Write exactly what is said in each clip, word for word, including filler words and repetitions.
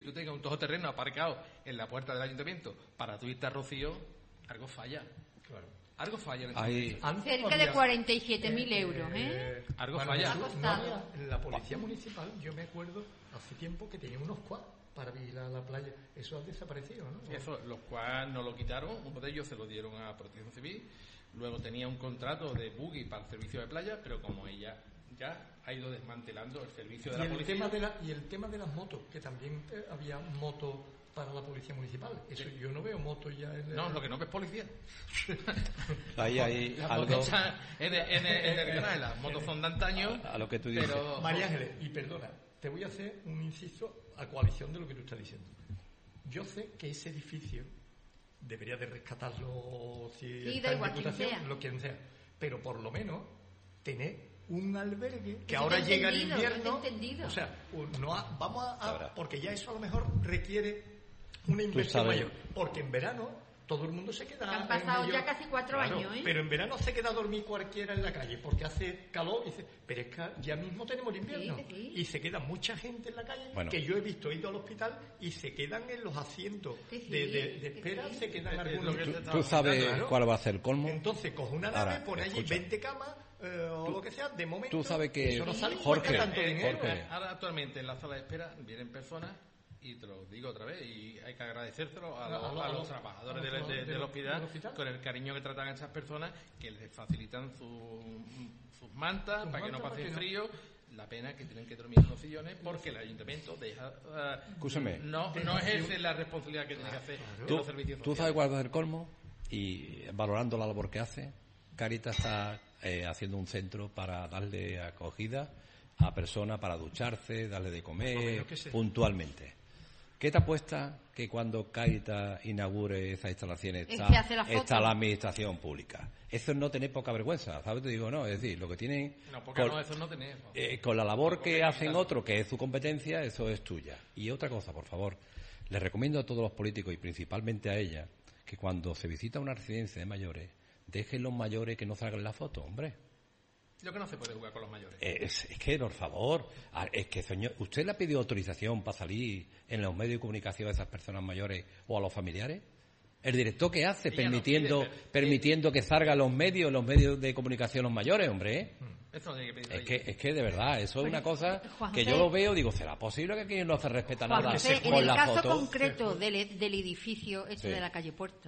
tú tengas un todoterreno aparcado en la puerta del ayuntamiento para tu irte a Rocío, algo falla. Claro. Algo falla. En Hay... Cerca de cuarenta y siete mil euros, ¿eh? eh algo bueno, falla. No había, la policía municipal, yo me acuerdo hace tiempo que tenía unos quads para vigilar la playa. Eso ha desaparecido, ¿no? Eso, los quads no lo quitaron, uno de ellos se lo dieron a Protección Civil, luego tenía un contrato de buggy para el servicio de playa, pero como ella ya ha ido desmantelando el servicio de y la el policía. Tema de la, y el tema de las motos, que también eh, había motos para la policía municipal. Eso sí. Yo no veo motos ya en el... No, lo que no ves policía. Ahí hay las algo... motos en, en, en, en el canal, las motos son de antaño. A, a lo que tú dices. Pero... María Ángeles, y perdona, te voy a hacer un inciso a coalición de lo que tú estás diciendo. Yo sé que ese edificio debería de rescatarlo si sí, está da en igual, diputación, quien sea. lo quien sea. Pero por lo menos tener un albergue que eso ahora llega el invierno. O sea, no ha, vamos a, a... Porque ya eso a lo mejor requiere una inversión mayor. Porque en verano todo el mundo se queda... Han pasado medio, ya casi cuatro claro, años, ¿eh? Pero en verano se queda a dormir cualquiera en la calle porque hace calor y dice, pero es que ya mismo tenemos el invierno. Sí, sí. Y se queda mucha gente en la calle, bueno. que yo he visto, he ido al hospital y se quedan en los asientos sí, sí, de, de, de espera, sí. se quedan algunos... ¿Tú, tú sabes claro. cuál va a ser el colmo? Entonces coge una nave, Ahora, pone allí escucha. veinte camas eh, o tú, lo que sea, de momento... Tú sabes que... Eso no sale Jorge, tanto dinero. Jorge. Ahora actualmente en la sala de espera vienen personas, y te lo digo otra vez, y hay que agradecérselo a, los, a los trabajadores de, de, de, del, hospital, del hospital con el cariño que tratan a esas personas, que les facilitan su, sus mantas sus para que no pasen frío. La pena es que tienen que dormir en los sillones porque el ayuntamiento deja uh, Escúchame. no, no ejerce la responsabilidad que tiene que hacer en ¿Tú, los servicios sociales. Tú sabes cuál va a ser el colmo, y valorando la labor que hace, Cáritas está eh, haciendo un centro para darle acogida a personas para ducharse, darle de comer puntualmente. ¿Qué te apuesta que cuando Cáritas inaugure esas instalaciones está, la, está la administración pública? Eso es no tener poca vergüenza, ¿sabes? Te digo, no, es decir, lo que tienen... No, porque con, no, eso no tener, no. Eh, con la labor que hacen otros, que es su competencia, eso es tuya. Y otra cosa, por favor, les recomiendo a todos los políticos y principalmente a ella, que cuando se visita una residencia de mayores, dejen los mayores que no salgan la foto, hombre. Lo que no se puede jugar con los mayores. Es, es que, por favor, es que, señor, ¿usted le ha pedido autorización para salir en los medios de comunicación a esas personas mayores o a los familiares? ¿El director qué hace? Ella permitiendo pide, pero, permitiendo que salgan los medios, los medios de comunicación los mayores, hombre, ¿eh? Eso no tiene que pedir es que, es que de verdad, eso bueno, es una cosa Juanfe, que yo lo veo, digo, ¿será posible que aquí no se respeta nada Juanfe, con en el la caso foto? concreto del, del edificio este sí. de la calle Puerto,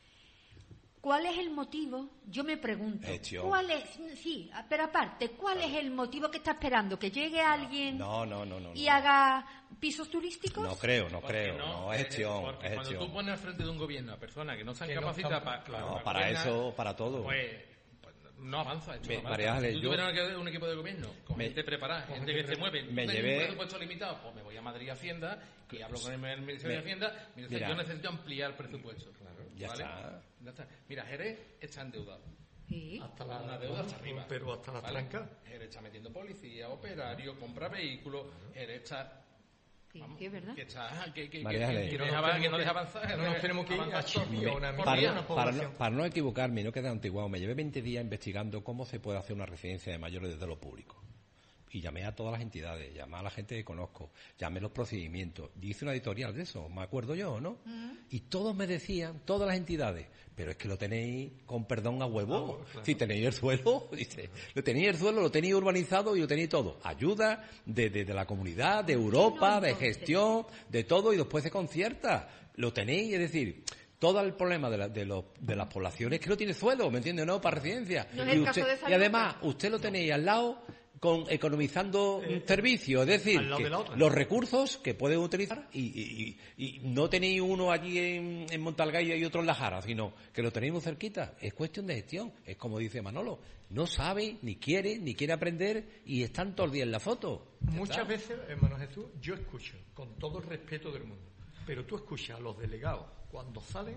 ¿cuál es el motivo? Yo me pregunto, eh, ¿cuál es? Sí, pero aparte, ¿cuál claro. es el motivo que está esperando? ¿Que llegue alguien no, no, no, no, y no. haga pisos turísticos? No creo, no creo, no, no es gestión. Porque es cuando gestión. tú pones al frente de un gobierno a personas que no se han que capacitado no para... claro, no, para, para gobernar, eso, para todo. Pues, pues no avanza. Esto me, no avanza. María Ángeles, si tú yo, tuvieras un equipo de gobierno con me, gente preparada, con gente que se mueve, me no llevé... un presupuesto limitado, pues me voy a Madrid Hacienda y hablo con el Ministerio me, de Hacienda. Mira, mira, yo necesito ampliar el presupuesto. Claro, ya, ¿vale? está. ya está. Mira, Jerez está endeudado. ¿Sí? Hasta la, una deuda hasta arriba. Pero hasta la ¿vale? tranca. Jerez está metiendo policía, operario, compra vehículos. Jerez está... Sí, sí, es verdad. Que, está, que, que, María que, que, no, no que no deja avanzar. No nos tenemos que ir a Chipio, una para, no, para, no, para no equivocarme y no quedar antiguado, me llevé veinte días investigando cómo se puede hacer una residencia de mayores desde lo público. Y llamé a todas las entidades, llamé a la gente que conozco, llamé los procedimientos, hice una editorial de eso, me acuerdo yo, ¿no? Uh-huh. Y todos me decían, todas las entidades, pero es que lo tenéis, con perdón, a huevo. Ah, claro. Si tenéis el suelo, dice, lo tenéis el suelo, lo tenéis urbanizado y lo tenéis todo. Ayuda de, de, de la comunidad, de Europa, de gestión, de todo, y después se concierta. Lo tenéis, es decir... Todo el problema de, la, de, los, de las poblaciones es que no tiene suelo, ¿me entiende? No, para residencia. No y, usted, y además, usted lo tenéis al lado con economizando eh, servicios, es decir, que los recursos que pueden utilizar y, y, y, y no tenéis uno allí en, en Montalgaya y otro en La Jara, sino que lo tenéis muy cerquita. Es cuestión de gestión, es como dice Manolo, no sabe, ni quiere, ni quiere aprender y están todos los días en la foto. Muchas veces, hermano Jesús, yo escucho, con todo el respeto del mundo, pero tú escuchas a los delegados cuando salen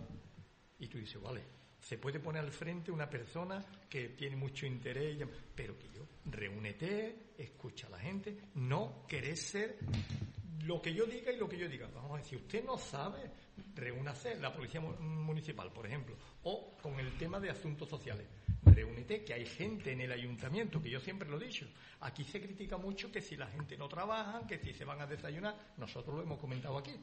y tú dices, vale, se puede poner al frente una persona que tiene mucho interés, pero que yo, reúnete, escucha a la gente, no querés ser lo que yo diga y lo que yo diga. Vamos a decir, usted no sabe, reúnase, la policía municipal, por ejemplo, o con el tema de asuntos sociales. Reúnete, que hay gente en el ayuntamiento, que yo siempre lo he dicho. Aquí se critica mucho que si la gente no trabaja, que si se van a desayunar, nosotros lo hemos comentado aquí.